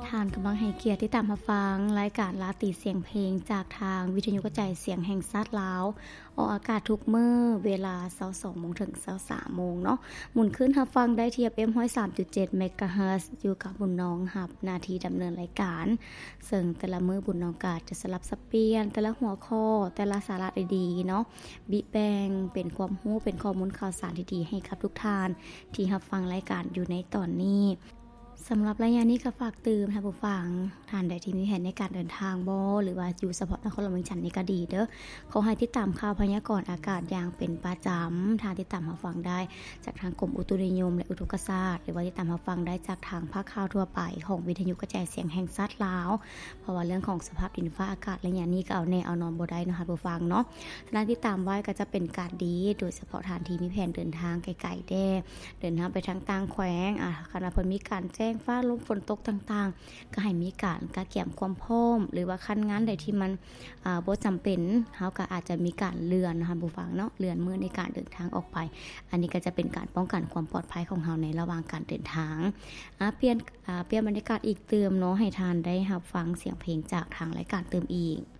ทานกำลังให้เกียรติที่ตามมาฟังรายการลาตีเสียงเพลงจากทางวิทยุกระจายเสียงแห่งชาติลาวออกอากาศทุกมื้อเวลา 22:00 นถึง 23:00 นเนาะหมุนขึ้นรับฟังได้ที่ FM 103.7 เมกะเฮิรตซ์อยู่กับบุญน้องรับหน้าที่ดำเนินรายการซึ่งแต่ละมื้อบุญน้องก็จะสลับสับเปลี่ยนแต่ละหัวข้อแต่ละสาระดีๆเนาะบิแปลงเป็นความรู้เป็นข้อมูลข่าวสารดีๆให้กับทุกท่านที่รับฟังรายการอยู่ในตอนนี้สำหรับระยะนี้ก็ฝากเตือนท่านผู้ฟังท่านใดที่มีแผนในการเดินทางบ่หรือว่าอยู่เฉพาะนครหลวงเวียงจันทน์นี่ก็ดีเด้อขอให้ติดตามข่าวพยากรณ์อากาศอย่างเป็นประจำทางติดตามรับฟังได้จากทางกรมอุตุนิยมและอุทกศาสตร์หรือว่าติดตามรับฟังได้จากทางภาคข่าวทั่วไปของวิทยุกระจายเสียงแห่งชาติลาวเพราะว่าเรื่องของสภาพดินฟ้าอากาศระยะนี้ก็เอาแน่เอานอนบ่ได้นะคะผู้ฟังเนาะฉะนั้นติดตามไว้ก็จะเป็นการดีโดยเฉพาะท่านที่มีแผนเดินทางไกลๆเดินทางไปทางต่างแขวงขณะเพิ่นมีการแจ้งฟ้าลมฝนตกต่างๆก็ให้มีการกะเกี่ยมความพร้อมหรือว่าคันงานใดที่มันบ่จำเป็นเฮาก็อาจจะมีการเลื่อนนะคะผู้ฟังเนาะเลื่อนมื้อในการเดินทางออกไปอันนี้ก็จะเป็นการป้องกันความปลอดภัยของเฮาในระหว่างการเดินทางเปลี่ยนบรรยากาศอีกเติมเนาะให้ทานได้รับฟังเสียงเพลงจากทางรายการเติมอีก